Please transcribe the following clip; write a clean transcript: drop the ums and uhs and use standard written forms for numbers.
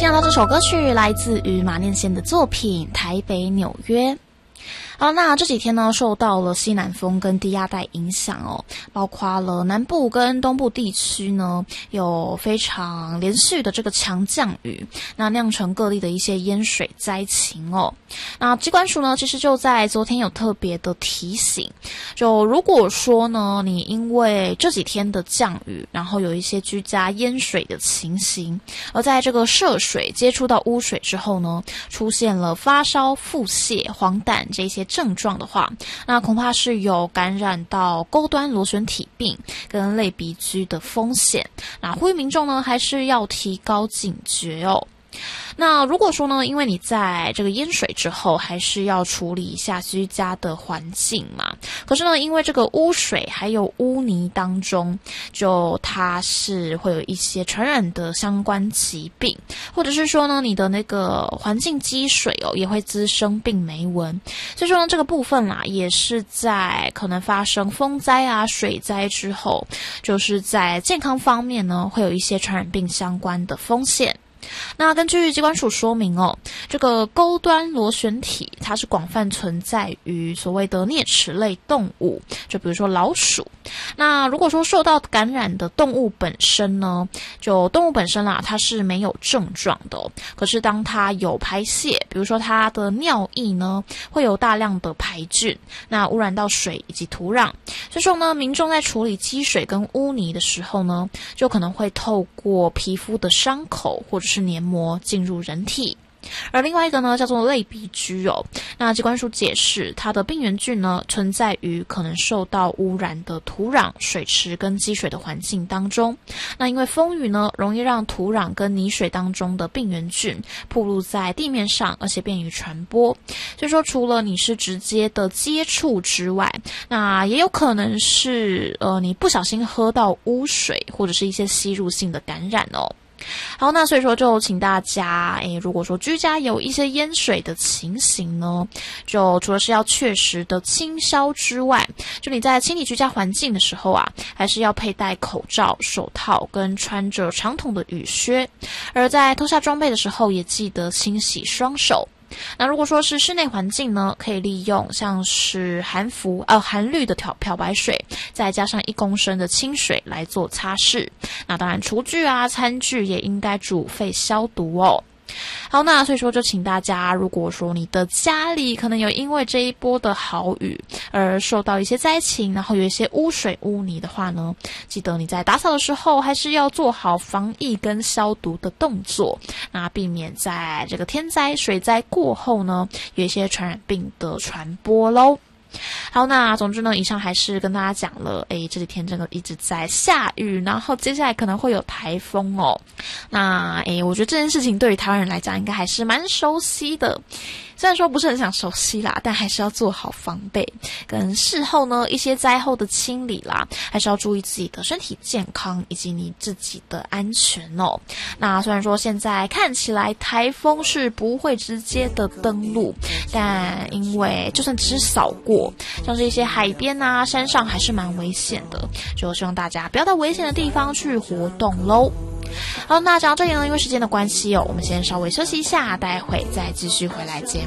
听到这首歌曲来自于马念先的作品《台北纽约》。好，那这几天呢，受到了西南风跟低压带影响哦，包括了南部跟东部地区呢，有非常连续的这个强降雨，那酿成各地的一些淹水灾情哦。那疾管署呢，其实就在昨天有特别的提醒，就如果说呢，你因为这几天的降雨，然后有一些居家淹水的情形，而在这个涉水接触到污水之后呢，出现了发烧、腹泻、黄疸这些症状的话，那恐怕是有感染到钩端螺旋体病跟类鼻疽的风险。那呼吁民众呢，还是要提高警觉哦。那如果说呢，因为你在这个淹水之后，还是要处理一下居家的环境嘛。可是呢，因为这个污水还有污泥当中，就它是会有一些传染的相关疾病，或者是说呢，你的那个环境积水哦，也会滋生病媒蚊。所以说呢，这个部分啦，也是在可能发生风灾啊、水灾之后，就是在健康方面呢，会有一些传染病相关的风险。那根据疾管署说明哦，这个钩端螺旋体它是广泛存在于所谓的啮齿类动物，就比如说老鼠。那如果说受到感染的动物本身呢，就动物本身啦，它是没有症状的哦。可是当它有排泄，比如说它的尿液呢，会有大量的排菌，那污染到水以及土壤。所以说呢，民众在处理积水跟污泥的时候呢，就可能会透过皮肤的伤口或者是黏膜进入人体。而另外一个呢，叫做类鼻疽哦。那疾管署解释，它的病原菌呢，存在于可能受到污染的土壤、水池跟积水的环境当中。那因为风雨呢，容易让土壤跟泥水当中的病原菌暴露在地面上，而且便于传播。所以说，除了你是直接的接触之外，那也有可能是你不小心喝到污水，或者是一些吸入性的感染哦。好，那所以说就请大家如果说居家有一些淹水的情形呢，就除了是要确实的清消之外，就你在清理居家环境的时候啊，还是要佩戴口罩、手套跟穿着长筒的雨靴。而在脱下装备的时候，也记得清洗双手。那如果说是室内环境呢，可以利用像是含氯的漂白水，再加上1公升的清水来做擦拭。那当然厨具啊、餐具也应该煮沸消毒哦。好，那所以说就请大家，如果说你的家里可能有因为这一波的豪雨而受到一些灾情，然后有一些污水污泥的话呢，记得你在打扫的时候还是要做好防疫跟消毒的动作，那避免在这个天灾水灾过后呢，有一些传染病的传播咯。好，那总之呢，以上还是跟大家讲了，这几天真的一直在下雨，然后接下来可能会有台风哦。那我觉得这件事情对于台湾人来讲，应该还是蛮熟悉的。虽然说不是很想熟悉啦，但还是要做好防备，跟事后呢一些灾后的清理啦，还是要注意自己的身体健康以及你自己的安全哦。那虽然说现在看起来台风是不会直接的登陆，但因为就算只是扫过，像是一些海边啊、山上还是蛮危险的，就希望大家不要到危险的地方去活动咯。好，那讲到这里呢，因为时间的关系哦，我们先稍微休息一下，待会再继续回来节目。